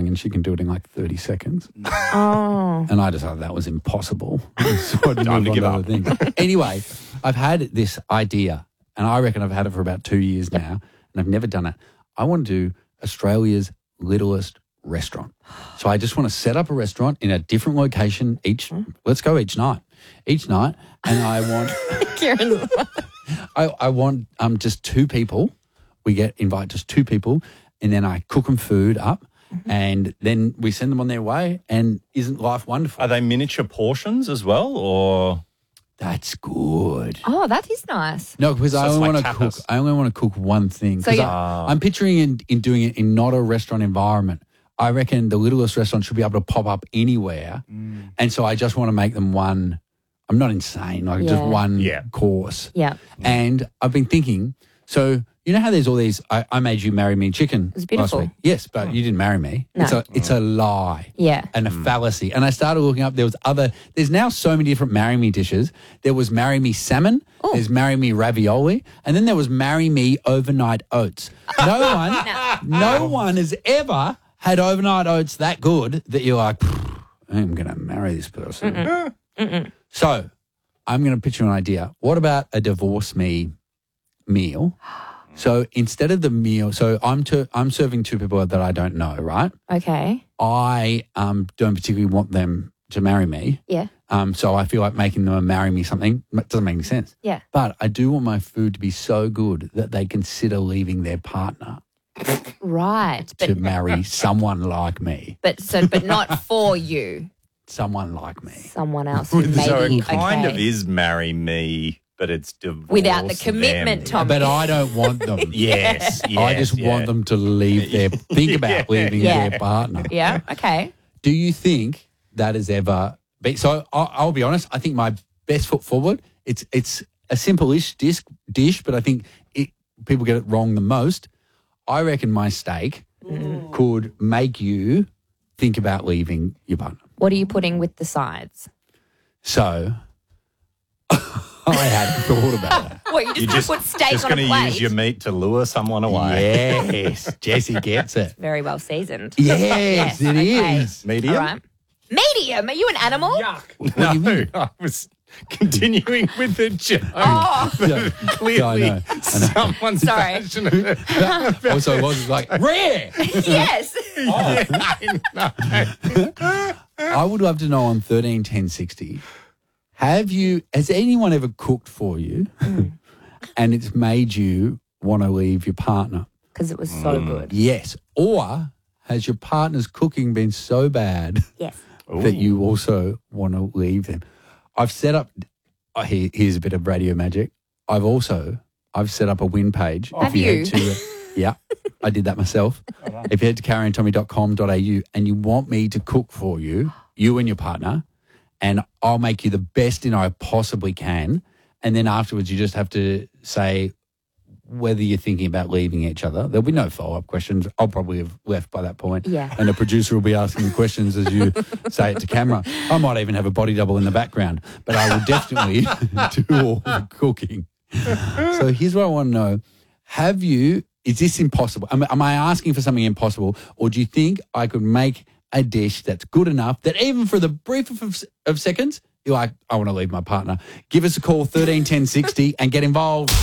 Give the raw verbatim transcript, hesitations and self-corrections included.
something and she can do it in like thirty seconds. Oh. And I decided that was impossible. So I didn't Time to move give on up. to other things. Anyway, I've had this idea, and I reckon I've had it for about two years now, and I've never done it. I want to do Australia's littlest restaurant. So I just want to set up a restaurant in a different location each, let's go each night, each night. And I want, Kieran. I, I want um just two people. We get invite just two people, and then I cook them food up, and then we send them on their way. And isn't life wonderful? Are they miniature portions as well, or That's good. Oh, that is nice. No, because So I it's only like want to tapas. cook. I only want to cook one thing. So 'Cause you- I, I'm picturing in, in doing it in not a restaurant environment. I reckon the littlest restaurant should be able to pop up anywhere, and so I just want to make them one. I'm not insane, like just Yeah. one Yeah. course. Yeah. And I've been thinking. So you know how there's all these. I, I made you marry me chicken. It was beautiful. Last week. Yes, but you didn't marry me. No. It's a it's a lie. Yeah. And a fallacy. And I started looking up, there was other, there's now so many different marry me dishes. There was marry me salmon, there's marry me ravioli, and then there was marry me overnight oats. No one, no one has ever had overnight oats that good that you're like, I'm going to marry this person. Mm-mm. Mm-mm. So I'm going to pitch you an idea. What about a divorce me meal? So instead of the meal, so I'm to, I'm serving two people that I don't know, right? Okay. I um, don't particularly want them to marry me. Yeah. Um, so I feel like making them marry me something it doesn't make any sense. Yeah. But I do want my food to be so good that they consider leaving their partner Right. to But marry someone like me. but so but not for you. Someone like me. Someone else who maybe so it kind okay. of is marry me, but it's divorce Without the commitment, them. Tom. But I don't want them. Yes, yes, I just yeah. want them to leave their, think about leaving Yeah. their partner. Yeah. Okay. Do you think that has ever been? So I'll, I'll be honest. I think my best foot forward. It's it's a simple-ish dish, dish, but I think it, people get it wrong the most. I reckon my steak could make you think about leaving your partner. What are you putting with the sides? So I hadn't thought about that. What, you just, You're gonna just, put steak just on a going to plate? use your meat to lure someone away. Yes, Jesse gets it. Very well seasoned. Yes, it okay. is. Medium? All right. Medium? Are you an animal? No, I was continuing with the joke. Oh, Yeah, Clearly, I know. I know. someone's Sorry. passionate. Also, it was like rare. yes. I know. I would love to know on thirteen ten sixty, have you, has anyone ever cooked for you and it's made you want to leave your partner? Because it was so good. Yes. Or has your partner's cooking been so bad Yes. that you also want to leave them? I've set up, oh, here, here's a bit of radio magic. I've also, I've set up a win page. Have if you? you? Head to, yeah, I did that myself. If you head to carrie and tommy dot com dot a u and you want me to cook for you, you and your partner, and I'll make you the best dinner I possibly can. And then afterwards you just have to say whether you're thinking about leaving each other. There'll be no follow-up questions. I'll probably have left by that point. Yeah. And the producer will be asking you questions as you say it to camera. I might even have a body double in the background, but I will definitely do all the cooking. So here's what I want to know. Have you, is this impossible? Am, am I asking for something impossible, or do you think I could make a dish that's good enough that even for the briefest of, of seconds, you're like, I want to leave my partner? Give us a call, thirteen ten sixty, and get involved.